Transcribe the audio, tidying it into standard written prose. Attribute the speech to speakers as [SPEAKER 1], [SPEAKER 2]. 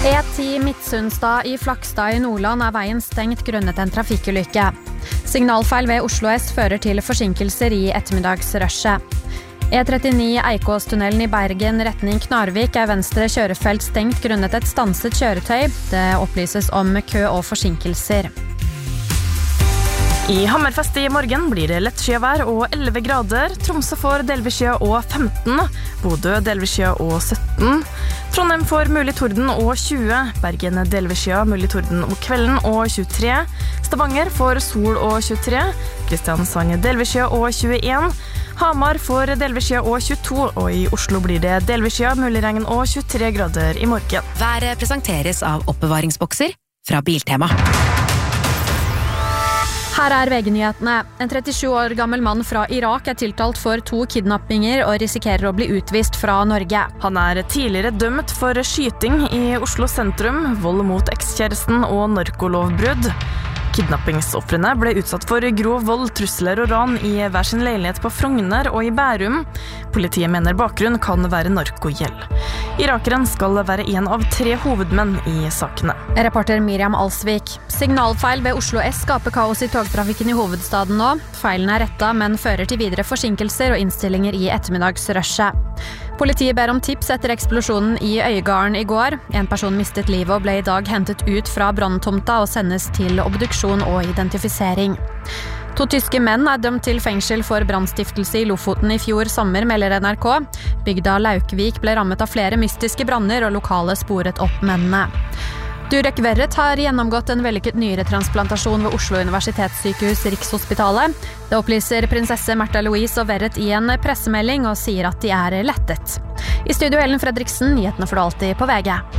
[SPEAKER 1] E10 Midtsundstad i Flakstad i Nordland veien stengt grunnet en trafikkulykke. Signalfeil ved Oslo S fører til forsinkelser i ettermiddagsrushet. E39 Eikåstunnelen i Bergen retning Knarvik venstre kjørefelt stengt grunnet et stanset kjøretøy. Det opplyses om kø og forsinkelser.
[SPEAKER 2] I Hammerfest i morgen blir det lettskyet og 11 grader. Tromsø får delvis skyet og 15. Bodø delvis skyet og 17. Trondheim får mulig torden og 20. Bergen delvis skyet, mulig torden om kvelden og 23. Stavanger får sol og 23. Kristiansand delvis skyet og 21. Hamar får delvis skyet og 22. Og i Oslo blir det delvis skyet, mulig regn og 23 grader i morgen.
[SPEAKER 3] Været presenteres av oppbevaringsbokser fra Biltema.
[SPEAKER 1] Her VG-nyhetene. En 37 år gammel mann fra Irak tiltalt for 2 kidnappinger og risikerer å bli utvist fra Norge.
[SPEAKER 2] Han tidligere dømt for skyting i Oslo sentrum, vold mot ekskjæresten og narkolovbrudd. Kidnappingsoffrene ble utsatt for grov vold, trusler og ran i hver sin leilighet på Frogner og i Bærum. Politiet mener bakgrunn kan være narkogjeld. Irakeren skal være en av 3 hovedmenn i sakene.
[SPEAKER 1] Reporter Miriam Alsvik. Signalfeil ved Oslo S skaper kaos i togtrafikken i hovedstaden nå. Feilen rettet, men fører til videre forsinkelser og innstillinger i ettermiddagsrushet. Politiet ber om tips etter eksplosjonen i Øygarden i går. En person mistet livet og ble i dag hentet ut fra branntomta og sendes til obduksjon og identifisering. 2 tyske menn dømt til fengsel for brannstiftelse i Lofoten i fjor sommer, melder NRK. Bygda Laukvik ble rammet av flere mystiske branner, og lokale sporet opp mennene. Durek Verret har gjennomgått en vellykket nyretransplantasjon ved Oslo Universitetssykehus Rikshospitalet. Det opplyser prinsesse Märtha Louise og Verret i en pressemelding og sier at de lettet. I studio Ellen Fredriksen, nyhetene for alltid på VG.